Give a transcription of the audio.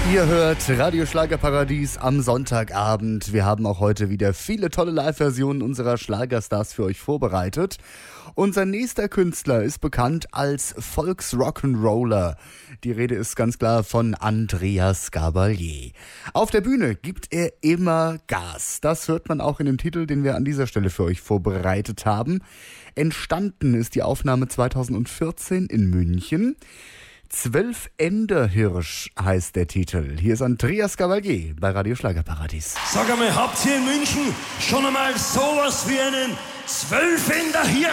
Ihr hört Radio Schlagerparadies am Sonntagabend. Wir haben auch heute wieder viele tolle Live-Versionen unserer Schlagerstars für euch vorbereitet. Unser nächster Künstler ist bekannt als Volksrock'n'Roller. Die Rede ist ganz klar von Andreas Gabalier. Auf der Bühne gibt er immer Gas. Das hört man auch in dem Titel, den wir an dieser Stelle für euch vorbereitet haben. Entstanden ist die Aufnahme 2014 in München. 12 Enderhirsch heißt der Titel. Hier ist Andreas Gabalier bei Radio Schlagerparadies. Sag einmal, habt ihr in München schon einmal sowas wie einen 12 Enderhirsch